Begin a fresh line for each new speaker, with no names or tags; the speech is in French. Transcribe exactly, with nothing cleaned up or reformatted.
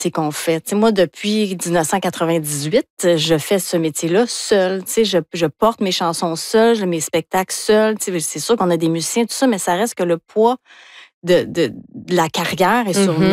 c'est qu'on fait. Tu sais, moi, depuis dix-neuf cent quatre-vingt-dix-huit, je fais ce métier-là seule. Tu sais, je, je porte mes chansons seule, mes spectacles seule. Tu sais, c'est sûr qu'on a des musiciens, tout ça, mais ça reste que le poids de, de, de la carrière est sur
Mm-hmm.
nous.